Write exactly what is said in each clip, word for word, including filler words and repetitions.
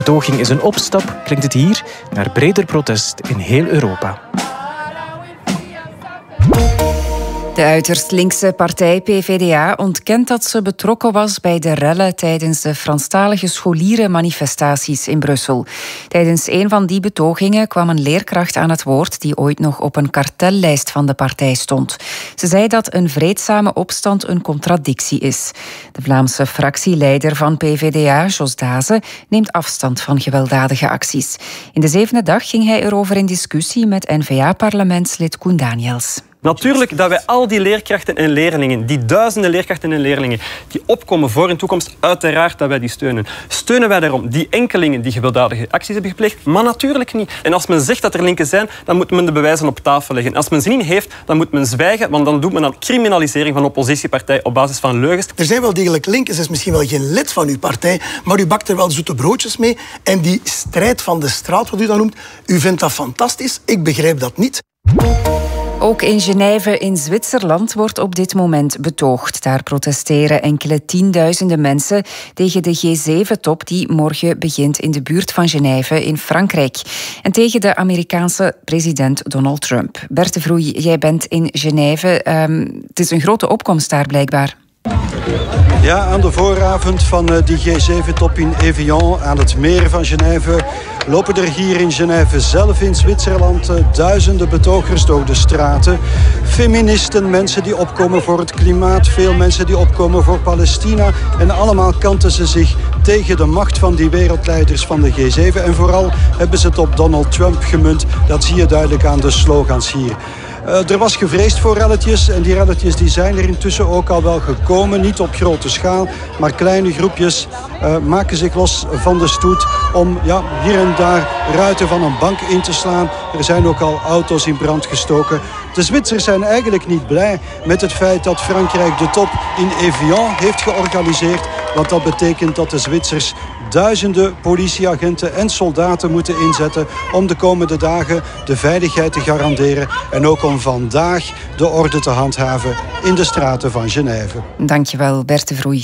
Betoging is een opstap, klinkt het hier, naar breder protest in heel Europa. De uiterst linkse partij P V D A ontkent dat ze betrokken was bij de rellen tijdens de Franstalige scholierenmanifestaties in Brussel. Tijdens een van die betogingen kwam een leerkracht aan het woord die ooit nog op een kartellijst van de partij stond. Ze zei dat een vreedzame opstand een contradictie is. De Vlaamse fractieleider van P V D A, Jos Daze, neemt afstand van gewelddadige acties. In de zevende dag ging hij erover in discussie met N V A-parlementslid Koen Daniels. Natuurlijk dat wij al die leerkrachten en leerlingen, die duizenden leerkrachten en leerlingen, die opkomen voor een toekomst, uiteraard dat wij die steunen. Steunen wij daarom die enkelingen die gewelddadige acties hebben gepleegd? Maar natuurlijk niet. En als men zegt dat er linken zijn, dan moet men de bewijzen op tafel leggen. Als men ze niet heeft, dan moet men zwijgen, want dan doet men aan criminalisering van een oppositiepartij op basis van leugens. Er zijn wel degelijk linken, ze is misschien wel geen lid van uw partij, maar u bakt er wel zoete broodjes mee. En die strijd van de straat, wat u dat noemt, u vindt dat fantastisch. Ik begrijp dat niet. Ook in Genève in Zwitserland wordt op dit moment betoogd. Daar protesteren enkele tienduizenden mensen tegen de G zeven top die morgen begint in de buurt van Genève in Frankrijk. En tegen de Amerikaanse president Donald Trump. Bert de Vroei, jij bent in Genève. Um, het is een grote opkomst daar blijkbaar. Ja, aan de vooravond van die G zeven top in Evian aan het meer van Genève lopen er hier in Genève zelf in Zwitserland duizenden betogers door de straten. Feministen, mensen die opkomen voor het klimaat, veel mensen die opkomen voor Palestina. En allemaal kanten ze zich tegen de macht van die wereldleiders van de G zeven. En vooral hebben ze het op Donald Trump gemunt. Dat zie je duidelijk aan de slogans hier. Uh, er was gevreesd voor relletjes en die relletjes die zijn er intussen ook al wel gekomen. Niet op grote schaal, maar kleine groepjes uh, maken zich los van de stoet om ja, hier en daar ruiten van een bank in te slaan. Er zijn ook al auto's in brand gestoken. De Zwitsers zijn eigenlijk niet blij met het feit dat Frankrijk de top in Evian heeft georganiseerd. Want dat betekent dat de Zwitsers duizenden politieagenten en soldaten moeten inzetten om de komende dagen de veiligheid te garanderen en ook om vandaag de orde te handhaven in de straten van Genève. Dankjewel, Bert de Vroei.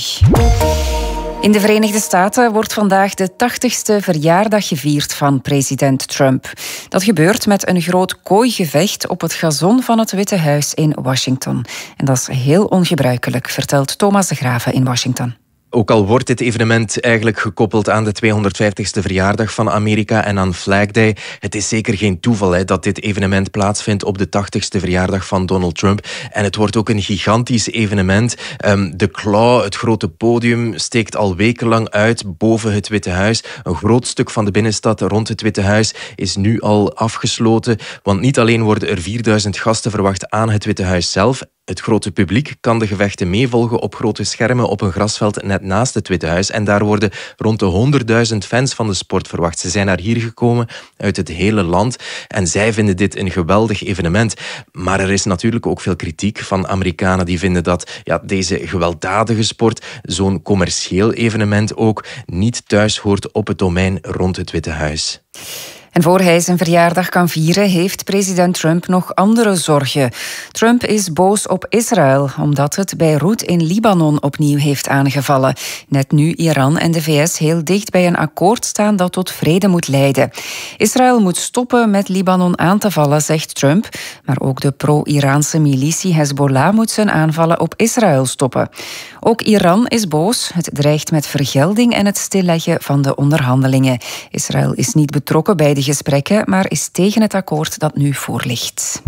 In de Verenigde Staten wordt vandaag de tachtigste verjaardag gevierd van president Trump. Dat gebeurt met een groot kooigevecht op het gazon van het Witte Huis in Washington. En dat is heel ongebruikelijk, vertelt Thomas de Graven in Washington. Ook al wordt dit evenement eigenlijk gekoppeld aan de tweehonderdvijftigste verjaardag van Amerika en aan Flag Day, het is zeker geen toeval hè, dat dit evenement plaatsvindt op de tachtigste verjaardag van Donald Trump. En het wordt ook een gigantisch evenement. Um, de Claw, het grote podium, steekt al wekenlang uit boven het Witte Huis. Een groot stuk van de binnenstad rond het Witte Huis is nu al afgesloten, want niet alleen worden er vierduizend gasten verwacht aan het Witte Huis zelf. Het grote publiek kan de gevechten meevolgen op grote schermen op een grasveld net naast het Witte Huis. En daar worden rond de honderdduizend fans van de sport verwacht. Ze zijn naar hier gekomen uit het hele land en zij vinden dit een geweldig evenement. Maar er is natuurlijk ook veel kritiek van Amerikanen die vinden dat ja, deze gewelddadige sport, zo'n commercieel evenement ook, niet thuis hoort op het domein rond het Witte Huis. En voor hij zijn verjaardag kan vieren, heeft president Trump nog andere zorgen. Trump is boos op Israël, omdat het Beirut in Libanon opnieuw heeft aangevallen. Net nu Iran en de V S heel dicht bij een akkoord staan dat tot vrede moet leiden. Israël moet stoppen met Libanon aan te vallen, zegt Trump. Maar ook de pro-Iraanse militie Hezbollah moet zijn aanvallen op Israël stoppen. Ook Iran is boos. Het dreigt met vergelding en het stilleggen van de onderhandelingen. Israël is niet betrokken bij de gesprekken, maar is tegen het akkoord dat nu voorligt.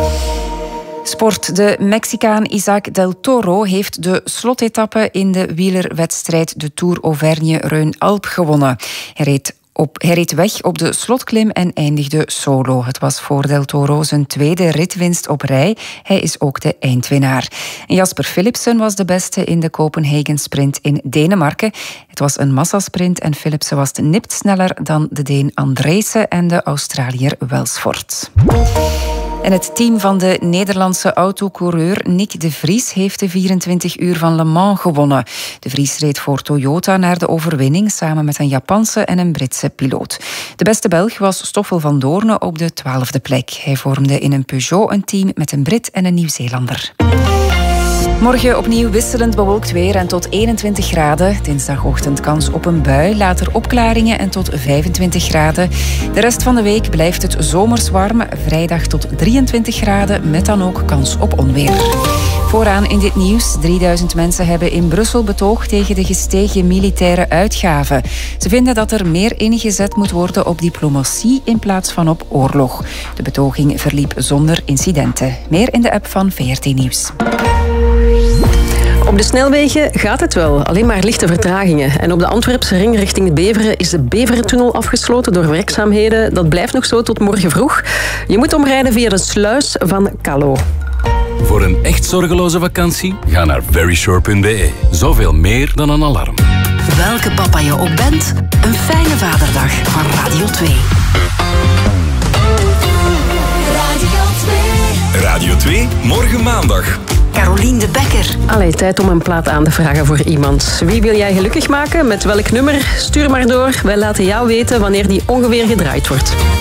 Sport. De Mexicaan Isaac del Toro heeft de slotetappe in de wielerwedstrijd de Tour Auvergne-Rhône-Alpes gewonnen. Hij reed Op, hij reed weg op de slotklim en eindigde solo. Het was voor Del Toro zijn tweede ritwinst op rij. Hij is ook de eindwinnaar. En Jasper Philipsen was de beste in de Copenhagen Sprint in Denemarken. Het was een massasprint en Philipsen was nipt sneller dan de Deen Andresen en de Australiër Welsford. En het team van de Nederlandse autocoureur Nick de Vries heeft de vierentwintig uur van Le Mans gewonnen. De Vries reed voor Toyota naar de overwinning samen met een Japanse en een Britse piloot. De beste Belg was Stoffel van Doorne op de twaalfde plek. Hij vormde in een Peugeot een team met een Brit en een Nieuw-Zeelander. Morgen opnieuw wisselend bewolkt weer en tot eenentwintig graden. Dinsdagochtend kans op een bui, later opklaringen en tot vijfentwintig graden. De rest van de week blijft het zomers warm. Vrijdag tot drieëntwintig graden, met dan ook kans op onweer. Vooraan in dit nieuws. drieduizend mensen hebben in Brussel betoogd tegen de gestegen militaire uitgaven. Ze vinden dat er meer ingezet moet worden op diplomatie in plaats van op oorlog. De betoging verliep zonder incidenten. Meer in de app van V R T Nieuws. Op de snelwegen gaat het wel, alleen maar lichte vertragingen. En op de Antwerpse ring richting de Beveren is de Beverentunnel afgesloten door werkzaamheden. Dat blijft nog zo tot morgen vroeg. Je moet omrijden via de sluis van Callo. Voor een echt zorgeloze vakantie, ga naar verysure punt b e. Zoveel meer dan een alarm. Welke papa je ook bent, een fijne vaderdag van Radio twee. Radio twee. Radio twee, morgen maandag. Carolien de Bekker. Allee, tijd om een plaat aan te vragen voor iemand. Wie wil jij gelukkig maken? Met welk nummer? Stuur maar door. Wij laten jou weten wanneer die ongeveer gedraaid wordt.